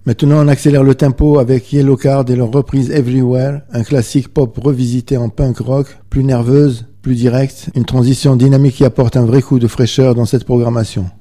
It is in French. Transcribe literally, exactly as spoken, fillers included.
Maintenant, on accélère le tempo avec Yellow Card et leur reprise Everywhere, un classique pop revisité en punk rock, plus nerveuse, plus directe, une transition dynamique qui apporte un vrai coup de fraîcheur dans cette programmation.